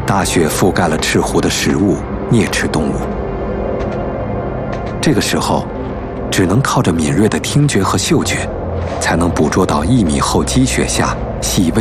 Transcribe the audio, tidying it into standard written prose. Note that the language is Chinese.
大雪覆盖了赤湖的食物、啮齿动物。这个时候，只能靠着敏锐的听觉和嗅觉，才能捕捉到1米厚积雪下细微